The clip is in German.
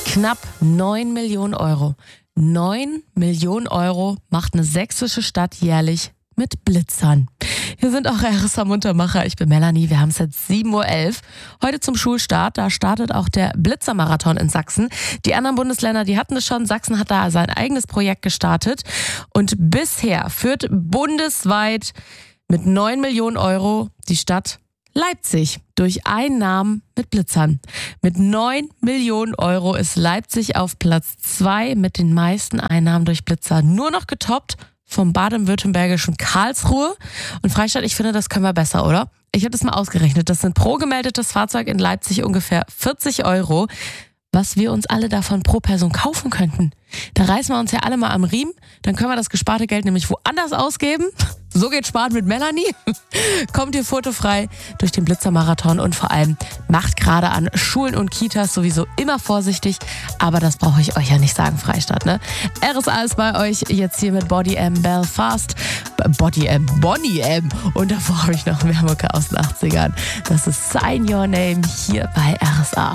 Knapp 9 Millionen Euro. 9 Millionen Euro macht eine sächsische Stadt jährlich mit Blitzern. Hier sind auch RSA Muntermacher. Ich bin Melanie. Wir haben es jetzt 7.11 Uhr. Heute zum Schulstart. Da startet auch der Blitzermarathon in Sachsen. Die anderen Bundesländer, die hatten es schon. Sachsen hat da sein eigenes Projekt gestartet. Und bisher führt bundesweit mit 9 Millionen Euro die Stadt Leipzig durch Einnahmen mit Blitzern. Mit 9 Millionen Euro ist Leipzig auf Platz 2 mit den meisten Einnahmen durch Blitzer. Nur noch getoppt vom baden-württembergischen Karlsruhe. Und Freistadt, ich finde, das können wir besser, oder? Ich habe das mal ausgerechnet. Das sind pro gemeldetes Fahrzeug in Leipzig ungefähr 40 Euro, was wir uns alle davon pro Person kaufen könnten. Da reißen wir uns ja alle mal am Riemen. Dann können wir das gesparte Geld nämlich woanders ausgeben. So geht Sparen mit Melanie. Kommt ihr fotofrei durch den Blitzermarathon und vor allem macht gerade an Schulen und Kitas sowieso immer vorsichtig. Aber das brauche ich euch ja nicht sagen, Freistadt, ne? RSA ist bei euch jetzt hier mit Body M Belfast. Bonnie M. Und davor habe ich noch mehr Mucke aus den 80ern. Das ist Sign Your Name hier bei RSA.